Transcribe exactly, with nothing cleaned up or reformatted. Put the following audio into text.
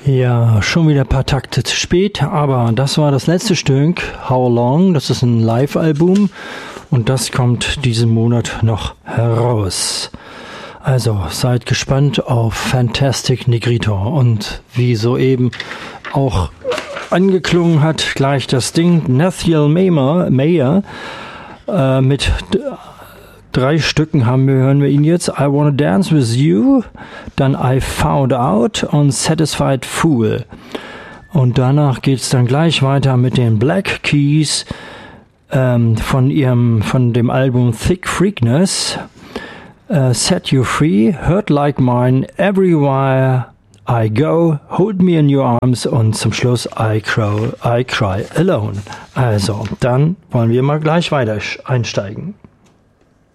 Ja, schon wieder ein paar Takte zu spät, aber das war das letzte Stück, How Long, das ist ein Live-Album und das kommt diesen Monat noch heraus. Also seid gespannt auf Fantastic Negrito und wie soeben auch angeklungen hat, gleich das Ding Nathaniel Mayer, Mayer äh, mit d- drei Stücken haben wir, hören wir ihn jetzt. I Wanna Dance With You, dann I Found Out und Satisfied Fool. Und danach geht's dann gleich weiter mit den Black Keys ähm, von ihrem, von dem Album Thick Freakness. Uh, Set You Free, Hurt Like Mine, Everywhere I Go, Hold Me in Your Arms und zum Schluss I Cry, I Cry Alone. Also, dann wollen wir mal gleich weiter einsteigen.